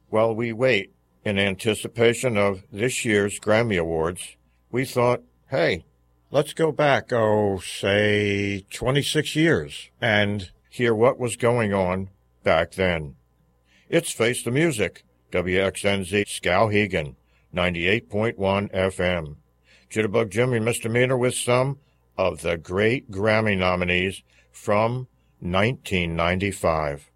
While we wait in anticipation of this year's Grammy Awards, we thought, hey, let's go back, say 26 years and hear what was going on back then. It's Face the Music, WXNZ Skowhegan, 98.1 FM. Jitterbug Jimmy Misdemeanor with some of the great Grammy nominees from 1995.